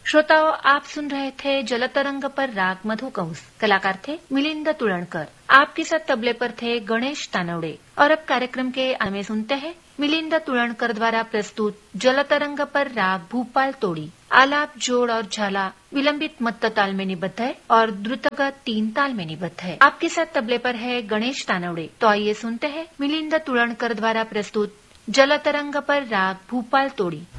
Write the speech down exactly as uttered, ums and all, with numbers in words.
श्रोताओं, आप सुन रहे थे जलतरंग पर राग मधुकंस। कलाकार थे मिलिंद तुळणकर। आपके साथ तबले पर थे गणेश तानवड़े। और अब कार्यक्रम के अंत में सुनते हैं मिलिंद तुळणकर द्वारा प्रस्तुत जलतरंग पर राग भूपाल तोड़ी। आलाप, जोड़ और झाला विलंबित मत्त ताल में निबद्ध है और द्रुतगत तीन ताल में निबद्ध है। आपके साथ तबले पर है गणेश तानवड़े। तो आइए सुनते हैं मिलिंद तुळणकर द्वारा प्रस्तुत जलतरंग पर राग भूपाल तोड़ी।